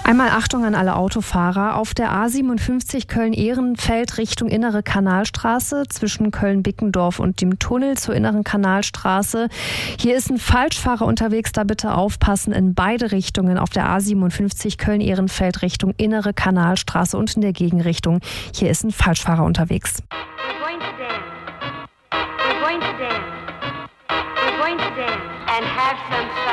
Einmal Achtung an alle Autofahrer. Auf der A57 Köln-Ehrenfeld Richtung Innere Kanalstraße zwischen Köln-Bickendorf und dem Tunnel zur Inneren Kanalstraße. Hier ist ein Falschfahrer unterwegs, da bitte aufpassen in beide Richtungen. Auf der A57 Köln-Ehrenfeld Richtung Innere Kanalstraße und in der Gegenrichtung. Hier ist ein Falschfahrer unterwegs. We're going to dance. We're going to dance. We're going to dance and have some fun.